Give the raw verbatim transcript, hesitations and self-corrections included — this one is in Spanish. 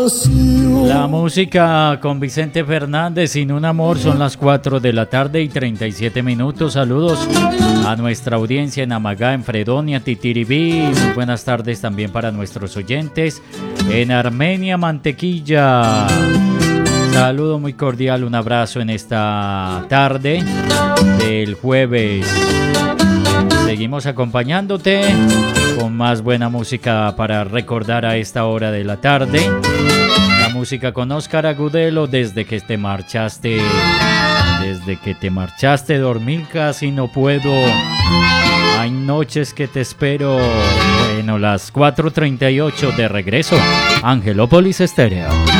La música con Vicente Fernández, Sin un amor, son las cuatro de la tarde y treinta y siete minutos. Saludos a nuestra audiencia en Amagá, en Fredonia, Titiribí. Muy buenas tardes también para nuestros oyentes en Armenia, Mantequilla. Saludo muy cordial, un abrazo en esta tarde del jueves. Seguimos acompañándote con más buena música para recordar a esta hora de la tarde. La música con Óscar Agudelo, Desde que te marchaste. Desde que te marchaste, dormir casi no puedo. Hay noches que te espero. Bueno, las cuatro treinta y ocho de regreso. Angelópolis Estéreo.